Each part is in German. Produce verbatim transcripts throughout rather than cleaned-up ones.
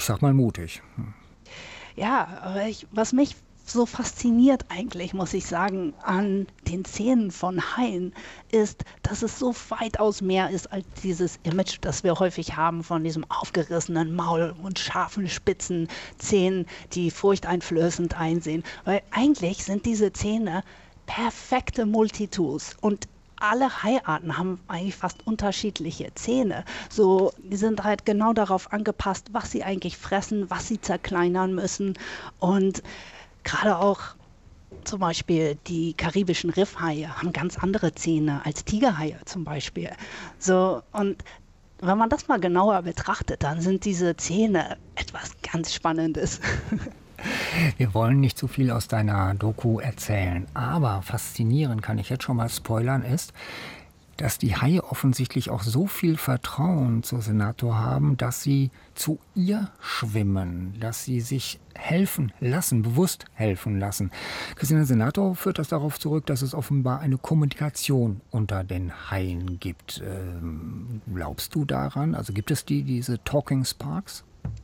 sag mal mutig. Hm. Ja, aber ich, was mich so fasziniert eigentlich, muss ich sagen, an den Zähnen von Haien, ist, dass es so weitaus mehr ist als dieses Image, das wir häufig haben von diesem aufgerissenen Maul und scharfen, spitzen Zähnen, die furchteinflößend einsehen. Weil eigentlich sind diese Zähne perfekte Multitools und alle Haiarten haben eigentlich fast unterschiedliche Zähne. So, die sind halt genau darauf angepasst, was sie eigentlich fressen, was sie zerkleinern müssen. Und gerade auch zum Beispiel die karibischen Riffhaie haben ganz andere Zähne als Tigerhaie zum Beispiel. So, und wenn man das mal genauer betrachtet, dann sind diese Zähne etwas ganz Spannendes. Wir wollen nicht zu viel aus deiner Doku erzählen, aber faszinierend, kann ich jetzt schon mal spoilern, ist, dass die Haie offensichtlich auch so viel Vertrauen zur Senator haben, dass sie zu ihr schwimmen, dass sie sich helfen lassen, bewusst helfen lassen. Christina Senator führt das darauf zurück, dass es offenbar eine Kommunikation unter den Haien gibt. Ähm, glaubst du daran? Also gibt es die, diese Talking Sparks?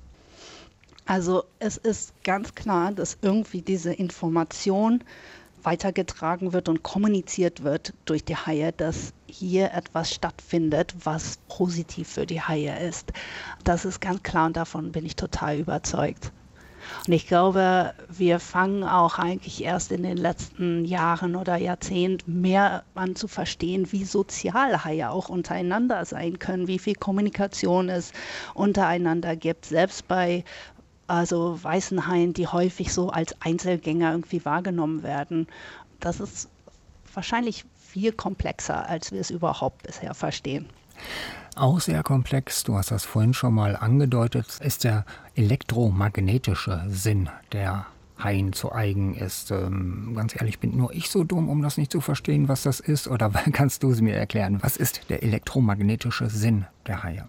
Also es ist ganz klar, dass irgendwie diese Information weitergetragen wird und kommuniziert wird durch die Haie, dass hier etwas stattfindet, was positiv für die Haie ist. Das ist ganz klar und davon bin ich total überzeugt. Und ich glaube, wir fangen auch eigentlich erst in den letzten Jahren oder Jahrzehnten mehr an zu verstehen, wie sozial Haie auch untereinander sein können, wie viel Kommunikation es untereinander gibt, selbst bei also weißen Haien, die häufig so als Einzelgänger irgendwie wahrgenommen werden. Das ist wahrscheinlich viel komplexer, als wir es überhaupt bisher verstehen. Auch sehr komplex, du hast das vorhin schon mal angedeutet, ist der elektromagnetische Sinn, der Haien zu eigen ist. Ähm, ganz ehrlich, bin nur ich so dumm, um das nicht zu verstehen, was das ist? Oder kannst du es mir erklären? Was ist der elektromagnetische Sinn der Haie?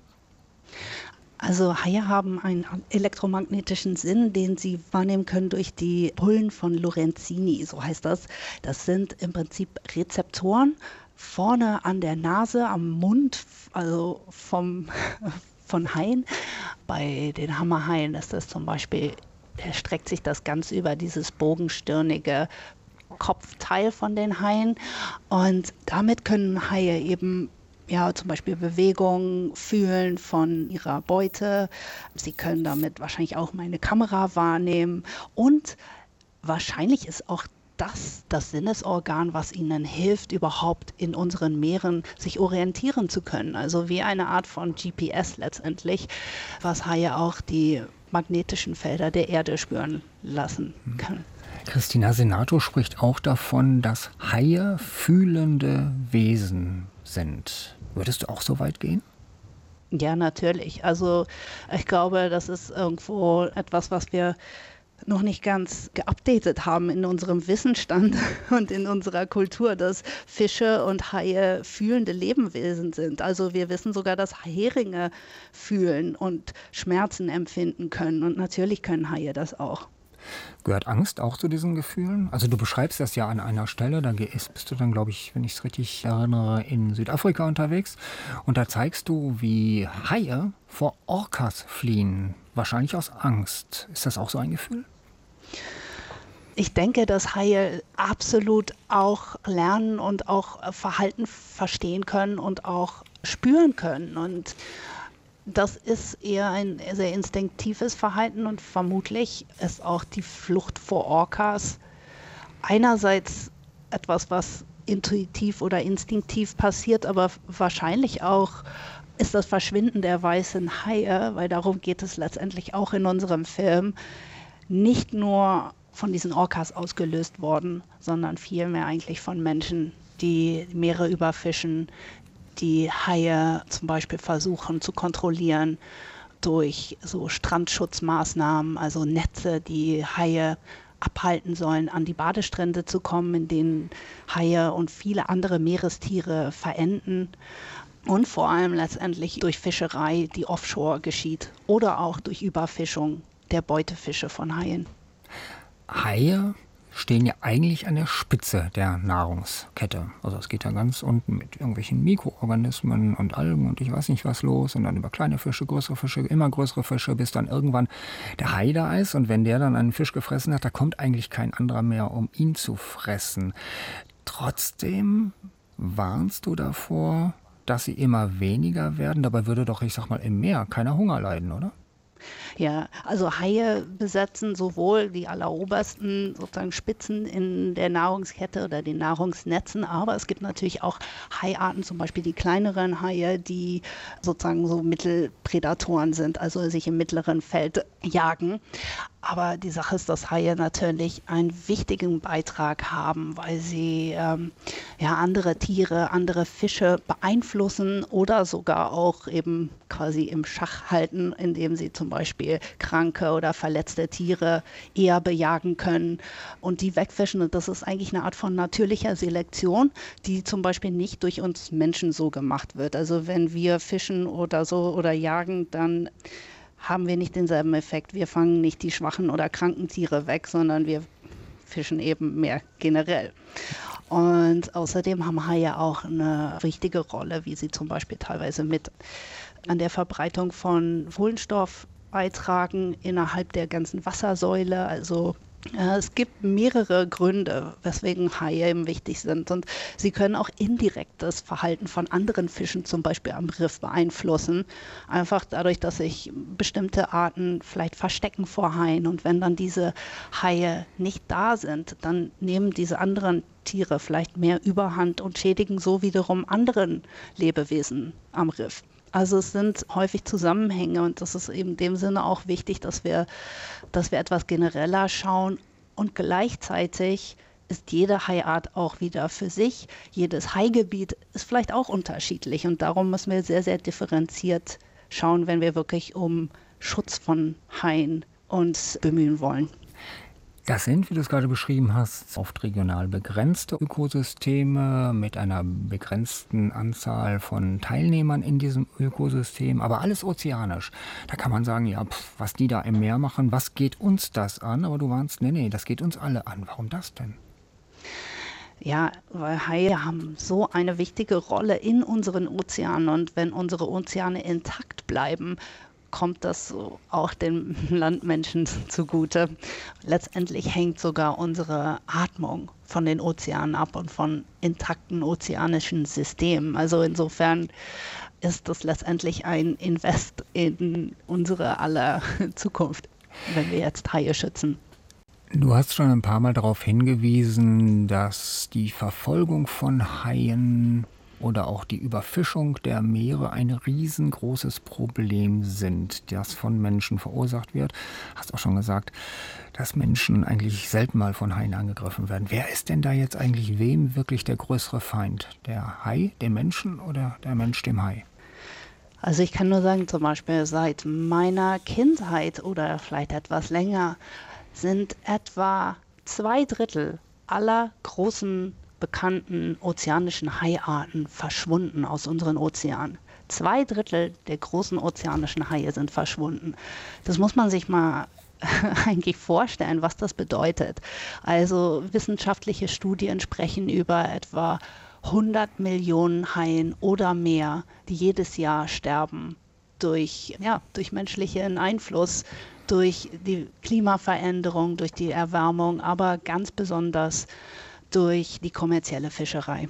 Also Haie haben einen elektromagnetischen Sinn, den sie wahrnehmen können durch die Pullen von Lorenzini, so heißt das. Das sind im Prinzip Rezeptoren vorne an der Nase, am Mund, also vom, von Haien. Bei den Hammerhaien ist das zum Beispiel, erstreckt sich das ganz über dieses bogenstirnige Kopfteil von den Haien. Und damit können Haie eben ja, zum Beispiel Bewegungen fühlen von ihrer Beute. Sie können damit wahrscheinlich auch meine Kamera wahrnehmen. Und wahrscheinlich ist auch das das Sinnesorgan, was ihnen hilft, überhaupt in unseren Meeren sich orientieren zu können. Also wie eine Art von G P S letztendlich, was Haie auch die magnetischen Felder der Erde spüren lassen können. Christina Senator spricht auch davon, dass Haie fühlende Wesen sind. Würdest du auch so weit gehen? Ja, natürlich. Also ich glaube, das ist irgendwo etwas, was wir noch nicht ganz geupdatet haben in unserem Wissensstand und in unserer Kultur, dass Fische und Haie fühlende Lebewesen sind. Also wir wissen sogar, dass Heringe fühlen und Schmerzen empfinden können. Und natürlich können Haie das auch. Gehört Angst auch zu diesen Gefühlen? Also du beschreibst das ja an einer Stelle, da bist du dann, glaube ich, wenn ich es richtig erinnere, in Südafrika unterwegs. Und da zeigst du, wie Haie vor Orcas fliehen, wahrscheinlich aus Angst. Ist das auch so ein Gefühl? Ich denke, dass Haie absolut auch lernen und auch Verhalten verstehen können und auch spüren können. Und das ist eher ein sehr instinktives Verhalten und vermutlich ist auch die Flucht vor Orcas einerseits etwas, was intuitiv oder instinktiv passiert, aber wahrscheinlich auch ist das Verschwinden der weißen Haie, weil darum geht es letztendlich auch in unserem Film, nicht nur von diesen Orcas ausgelöst worden, sondern vielmehr eigentlich von Menschen, die Meere überfischen, die Haie zum Beispiel versuchen zu kontrollieren durch so Strandschutzmaßnahmen, also Netze, die Haie abhalten sollen, an die Badestrände zu kommen, in denen Haie und viele andere Meerestiere verenden. Und vor allem letztendlich durch Fischerei, die offshore geschieht oder auch durch Überfischung der Beutefische von Haien. Haie stehen ja eigentlich an der Spitze der Nahrungskette. Also es geht ja ganz unten mit irgendwelchen Mikroorganismen und Algen und ich weiß nicht was los und dann über kleine Fische, größere Fische, immer größere Fische, bis dann irgendwann der Hai da ist und wenn der dann einen Fisch gefressen hat, da kommt eigentlich kein anderer mehr, um ihn zu fressen. Trotzdem warnst du davor, dass sie immer weniger werden? Dabei würde doch, ich sag mal, im Meer keiner Hunger leiden, oder? Ja, also Haie besetzen sowohl die allerobersten sozusagen Spitzen in der Nahrungskette oder den Nahrungsnetzen, aber es gibt natürlich auch Haiarten, zum Beispiel die kleineren Haie, die sozusagen so Mittelprädatoren sind, also sich im mittleren Feld jagen. Aber die Sache ist, dass Haie natürlich einen wichtigen Beitrag haben, weil sie ähm, ja, andere Tiere, andere Fische beeinflussen oder sogar auch eben quasi im Schach halten, indem sie zum Beispiel kranke oder verletzte Tiere eher bejagen können und die wegfischen. Und das ist eigentlich eine Art von natürlicher Selektion, die zum Beispiel nicht durch uns Menschen so gemacht wird. Also wenn wir fischen oder so oder jagen, dann haben wir nicht denselben Effekt. Wir fangen nicht die schwachen oder kranken Tiere weg, sondern wir fischen eben mehr generell. Und außerdem haben Haie auch eine wichtige Rolle, wie sie zum Beispiel teilweise mit an der Verbreitung von Kohlenstoff beitragen innerhalb der ganzen Wassersäule. Also äh, es gibt mehrere Gründe, weswegen Haie eben wichtig sind. Und sie können auch indirekt das Verhalten von anderen Fischen, zum Beispiel am Riff, beeinflussen. Einfach dadurch, dass sich bestimmte Arten vielleicht verstecken vor Haien. Und wenn dann diese Haie nicht da sind, dann nehmen diese anderen Tiere vielleicht mehr Überhand und schädigen so wiederum anderen Lebewesen am Riff. Also es sind häufig Zusammenhänge und das ist eben in dem Sinne auch wichtig, dass wir, dass wir etwas genereller schauen und gleichzeitig ist jede Haiart auch wieder für sich. Jedes Haigebiet ist vielleicht auch unterschiedlich und darum müssen wir sehr, sehr differenziert schauen, wenn wir wirklich um Schutz von Haien uns bemühen wollen. Das sind, wie du es gerade beschrieben hast, oft regional begrenzte Ökosysteme mit einer begrenzten Anzahl von Teilnehmern in diesem Ökosystem, aber alles ozeanisch. Da kann man sagen, ja, pf, was die da im Meer machen, was geht uns das an? Aber du warnst, nee, nee, das geht uns alle an. Warum das denn? Ja, weil Haie haben so eine wichtige Rolle in unseren Ozeanen und wenn unsere Ozeane intakt bleiben, kommt das so auch den Landmenschen zugute. Letztendlich hängt sogar unsere Atmung von den Ozeanen ab und von intakten ozeanischen Systemen. Also insofern ist das letztendlich ein Invest in unsere aller Zukunft, wenn wir jetzt Haie schützen. Du hast schon ein paar Mal darauf hingewiesen, dass die Verfolgung von Haien oder auch die Überfischung der Meere ein riesengroßes Problem sind, das von Menschen verursacht wird. Hast auch schon gesagt, dass Menschen eigentlich selten mal von Haien angegriffen werden. Wer ist denn da jetzt eigentlich wem wirklich der größere Feind? Der Hai, dem Menschen oder der Mensch dem Hai? Also ich kann nur sagen, zum Beispiel seit meiner Kindheit oder vielleicht etwas länger sind etwa zwei Drittel aller großen bekannten ozeanischen Haiarten verschwunden aus unseren Ozeanen. Zwei Drittel der großen ozeanischen Haie sind verschwunden. Das muss man sich mal eigentlich vorstellen, was das bedeutet. Also wissenschaftliche Studien sprechen über etwa hundert Millionen Haien oder mehr, die jedes Jahr sterben durch, ja, durch menschlichen Einfluss, durch die Klimaveränderung, durch die Erwärmung, aber ganz besonders durch die kommerzielle Fischerei.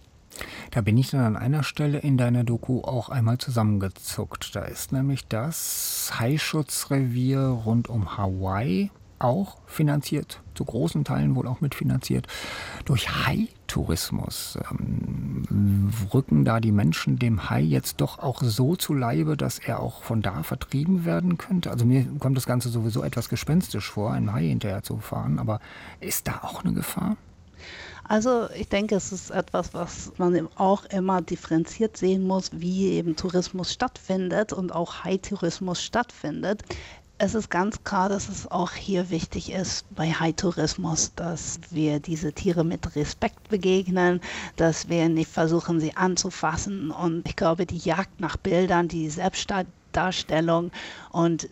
Da bin ich dann an einer Stelle in deiner Doku auch einmal zusammengezuckt. Da ist nämlich das Haischutzrevier rund um Hawaii auch finanziert, zu großen Teilen wohl auch mitfinanziert, durch Hai-Tourismus. Ähm, rücken da die Menschen dem Hai jetzt doch auch so zu Leibe, dass er auch von da vertrieben werden könnte? Also mir kommt das Ganze sowieso etwas gespenstisch vor, einem Hai hinterher zu fahren, aber ist da auch eine Gefahr? Also ich denke, es ist etwas, was man auch immer differenziert sehen muss, wie eben Tourismus stattfindet und auch Hai-Tourismus stattfindet. Es ist ganz klar, dass es auch hier wichtig ist bei Hai-Tourismus, dass wir diese Tiere mit Respekt begegnen, dass wir nicht versuchen, sie anzufassen. Und ich glaube, die Jagd nach Bildern, die Selbstdarstellung und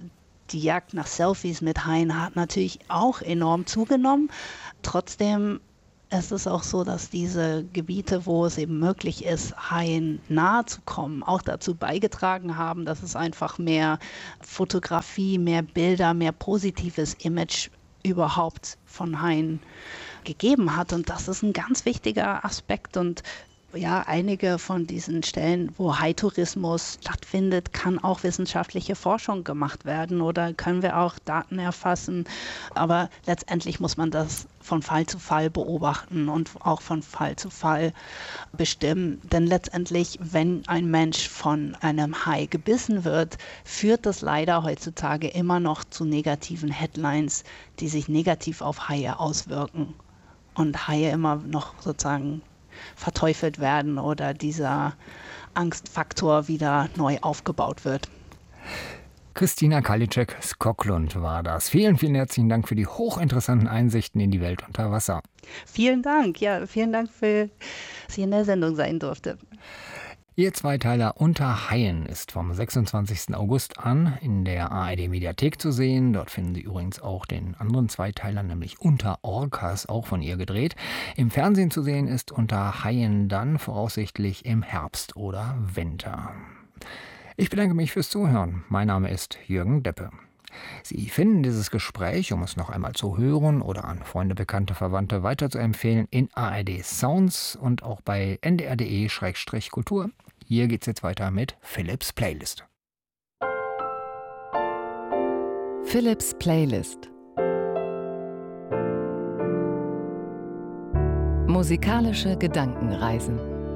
die Jagd nach Selfies mit Haien hat natürlich auch enorm zugenommen. Trotzdem ist es auch so, dass diese Gebiete, wo es eben möglich ist, Haien nahe zu kommen, auch dazu beigetragen haben, dass es einfach mehr Fotografie, mehr Bilder, mehr positives Image überhaupt von Haien gegeben hat. Und das ist ein ganz wichtiger Aspekt. Und ja, einige von diesen Stellen, wo Haitourismus stattfindet, kann auch wissenschaftliche Forschung gemacht werden oder können wir auch Daten erfassen. Aber letztendlich muss man das von Fall zu Fall beobachten und auch von Fall zu Fall bestimmen. Denn letztendlich, wenn ein Mensch von einem Hai gebissen wird, führt das leider heutzutage immer noch zu negativen Headlines, die sich negativ auf Haie auswirken und Haie immer noch sozusagen verteufelt werden oder dieser Angstfaktor wieder neu aufgebaut wird. Christina Karliczek-Skoglund war das. Vielen, vielen herzlichen Dank für die hochinteressanten Einsichten in die Welt unter Wasser. Vielen Dank, ja, vielen Dank, für, dass ich in der Sendung sein durfte. Ihr Zweiteiler Unter Haien ist vom sechsundzwanzigsten August an in der A R D-Mediathek zu sehen. Dort finden Sie übrigens auch den anderen Zweiteiler, nämlich Unter Orcas, auch von ihr gedreht. Im Fernsehen zu sehen ist Unter Haien dann voraussichtlich im Herbst oder Winter. Ich bedanke mich fürs Zuhören. Mein Name ist Jürgen Deppe. Sie finden dieses Gespräch, um es noch einmal zu hören oder an Freunde, Bekannte, Verwandte weiterzuempfehlen, in A R D Sounds und auch bei n d r punkt d e Schrägstrich Kultur. Hier geht's jetzt weiter mit Philips Playlist. Philips Playlist. Musikalische Gedankenreisen.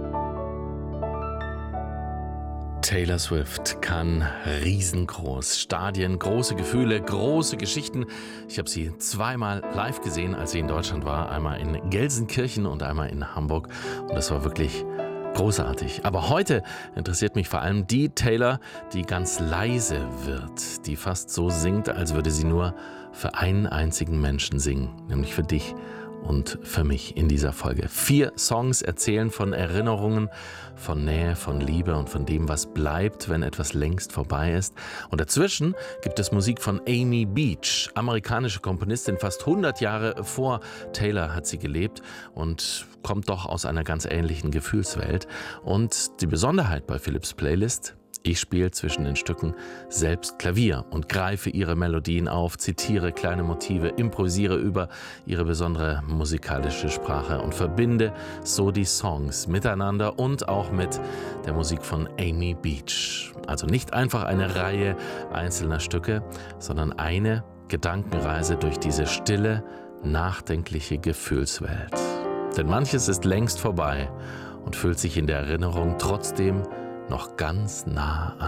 Taylor Swift kann riesengroß. Stadien, große Gefühle, große Geschichten. Ich habe sie zweimal live gesehen, als sie in Deutschland war. Einmal in Gelsenkirchen und einmal in Hamburg. Und das war wirklich großartig. Aber heute interessiert mich vor allem die Taylor, die ganz leise wird. Die fast so singt, als würde sie nur für einen einzigen Menschen singen. Nämlich für dich und für mich in dieser Folge. Vier Songs erzählen von Erinnerungen, von Nähe, von Liebe und von dem, was bleibt, wenn etwas längst vorbei ist. Und dazwischen gibt es Musik von Amy Beach, amerikanische Komponistin, fast hundert Jahre vor Taylor hat sie gelebt und kommt doch aus einer ganz ähnlichen Gefühlswelt. Und die Besonderheit bei Philips Playlist: ich spiele zwischen den Stücken selbst Klavier und greife ihre Melodien auf, zitiere kleine Motive, improvisiere über ihre besondere musikalische Sprache und verbinde so die Songs miteinander und auch mit der Musik von Amy Beach. Also nicht einfach eine Reihe einzelner Stücke, sondern eine Gedankenreise durch diese stille, nachdenkliche Gefühlswelt. Denn manches ist längst vorbei und fühlt sich in der Erinnerung trotzdem noch ganz nah an.